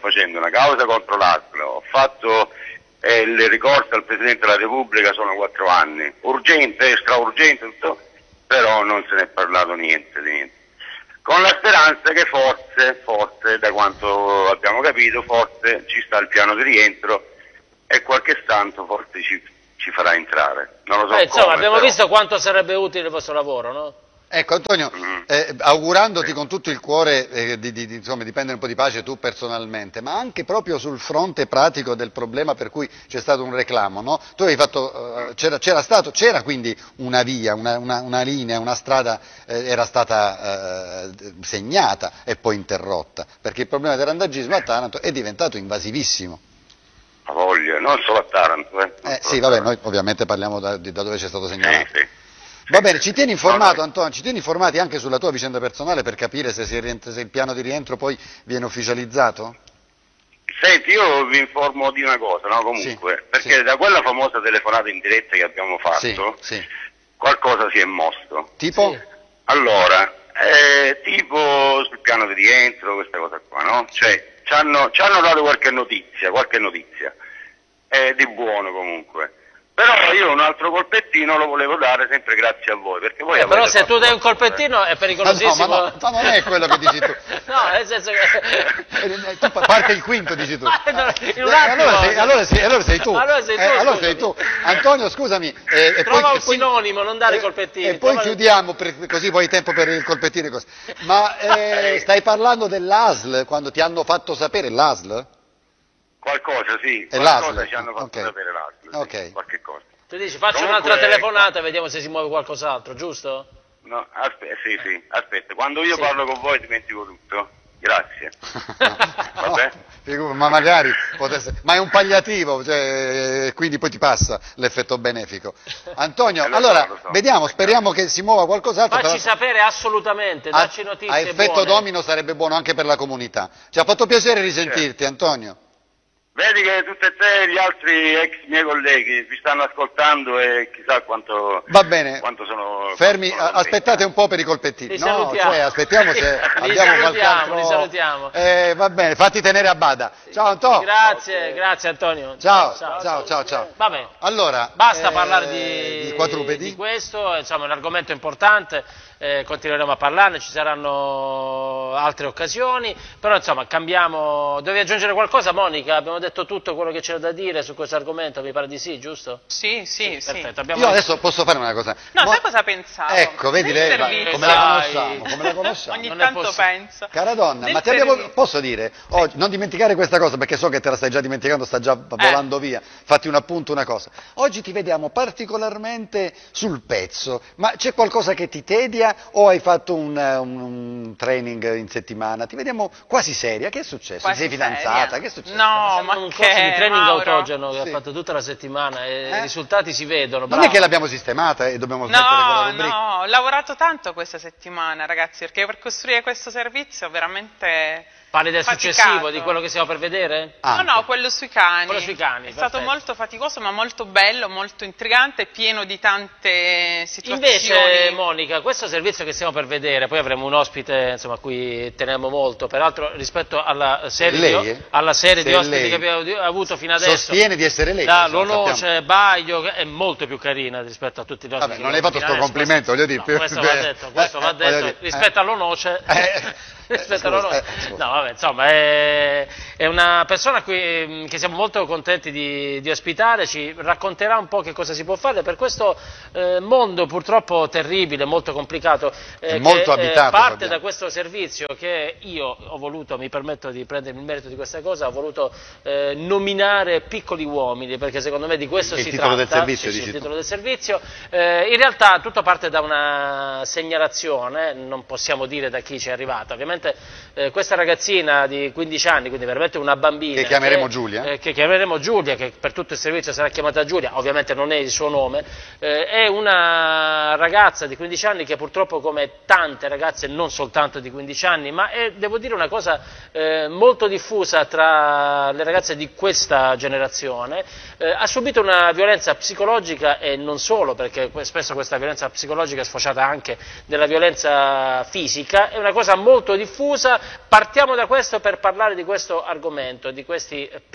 facendo una causa contro l'ASL, ho fatto il ricorso al Presidente della Repubblica, sono 4 anni, urgente, straurgente, tutto, però non se ne è parlato niente di niente. Con la speranza che forse, da quanto abbiamo capito, forse ci sta il piano di rientro e qualche santo forse ci farà entrare. Non lo so insomma, come, abbiamo però visto quanto sarebbe utile il vostro lavoro, no? Ecco Antonio, augurandoti con tutto il cuore, insomma, di prendere un po' di pace tu personalmente, ma anche proprio sul fronte pratico del problema per cui c'è stato un reclamo, no? Tu avevi fatto, c'era quindi una via, una linea, una strada era stata segnata e poi interrotta, perché il problema del randagismo a Taranto è diventato invasivissimo. A voglia, non solo a Taranto. Sì, vabbè, noi ovviamente parliamo da dove c'è stato segnalato. Sì. Va bene, ci tieni informato Antonio, ci tieni informati anche sulla tua vicenda personale per capire se il piano di rientro poi viene ufficializzato? Senti, io vi informo di una cosa, no? Comunque, perché da quella famosa telefonata in diretta che abbiamo fatto, qualcosa si è mosso. Tipo? Sì. Allora, tipo sul piano di rientro, questa cosa qua, no? Cioè, ci hanno dato qualche notizia, di buono comunque. Però io un altro colpettino lo volevo dare sempre grazie a voi, perché voi però se tu dai un colpettino è pericolosissimo. Ma non è quello che dici tu. No, nel senso che... tu parte il quinto, dici tu. In un attimo. Allora sei tu. Allora sei tu. Antonio, scusami. Trova un sinonimo, non dare colpettini. E poi chiudiamo, così poi hai tempo per il colpettino e cose. Ma stai parlando dell'ASL, quando ti hanno fatto sapere l'ASL? Qualcosa, sì. Qualcosa ci hanno fatto sapere l'ASL. Ok. Sì, qualche cosa. Tu dici, faccio un'altra telefonata e vediamo se si muove qualcos'altro, giusto? No, aspetta, quando io parlo con voi dimentico tutto. Grazie. Vabbè. Ma magari ma è un palliativo, cioè, quindi poi ti passa l'effetto benefico. Antonio, allora, vediamo, speriamo che si muova qualcos'altro. Facci sapere assolutamente, dacci notizie a effetto buone. domino sarebbe buono anche per la comunità. Ci ha fatto piacere risentirti, Antonio. Vedi che tutti e tre gli altri ex miei colleghi vi stanno ascoltando e chissà quanto... Va bene, quanto sono... fermi, aspettate un po' per i colpettini. Li salutiamo. Cioè, aspettiamo se abbiamo qualche altro... Li salutiamo. Va bene, fatti tenere a bada. Ciao Antonio. Grazie Antonio. Ciao. Va bene. Allora, basta parlare di quadrupedi. Di questo, insomma è un argomento importante, continueremo a parlarne, ci saranno altre occasioni, però insomma cambiamo. Dovevi aggiungere qualcosa, Monica? Abbiamo detto tutto quello che c'era da dire su questo argomento, mi pare di sì, giusto? Sì. Perfetto, io adesso posso fare una cosa. No, sai cosa pensavo? Ecco, vedi lei, come la conosciamo. Ogni tanto penso. Cara donna, ma posso dire, non dimenticare questa cosa, perché so che te la stai già dimenticando, sta già volando via, fatti un appunto, una cosa. Oggi ti vediamo particolarmente sul pezzo, ma c'è qualcosa che ti tedia o hai fatto un training in settimana? Ti vediamo quasi seria, che è successo? Ti sei fidanzata? Che è successo? No, ma un corso di training Mauro. autogeno che ha fatto tutta la settimana e i risultati si vedono. Non è che l'abbiamo sistemata e dobbiamo smettere con la rubrica? No, ho lavorato tanto questa settimana, ragazzi, perché per costruire questo servizio veramente... Parli del successivo, di quello che stiamo per vedere? No, quello sui cani. Quello sui cani, è stato molto faticoso, ma molto bello, molto intrigante, pieno di tante situazioni. Invece, Monica, questo servizio che stiamo per vedere, poi avremo un ospite, insomma, a cui teniamo molto, peraltro rispetto alla serie, di ospiti che abbiamo avuto fino adesso. Sostiene di essere lei. Lonoce, Baio, che è molto più carina rispetto a tutti gli ospiti. Vabbè, non hai fatto sto complimento, voglio dire. Questo va detto, rispetto a Lonoce. No, vabbè, insomma, è una persona che siamo molto contenti di ospitare, ci racconterà un po' che cosa si può fare per questo mondo purtroppo terribile, molto complicato, molto abitato, parte da questo servizio che io ho voluto, mi permetto di prendermi il merito di questa cosa, ho voluto nominare Piccoli Uomini, perché secondo me di questo si tratta. Del servizio, il titolo del servizio. In realtà tutto parte da una segnalazione, non possiamo dire da chi ci è arrivata, ovviamente. Questa ragazzina di 15 anni, quindi veramente una bambina, che chiameremo Giulia, che per tutto il servizio sarà chiamata Giulia, ovviamente non è il suo nome, è una ragazza di 15 anni che purtroppo, come tante ragazze non soltanto di 15 anni, ma è, devo dire, una cosa molto diffusa tra le ragazze di questa generazione, ha subito una violenza psicologica e non solo, perché spesso questa violenza psicologica è sfociata anche nella violenza fisica, è una cosa molto diffusa. Partiamo usciamo da questo per parlare di questo argomento, di questi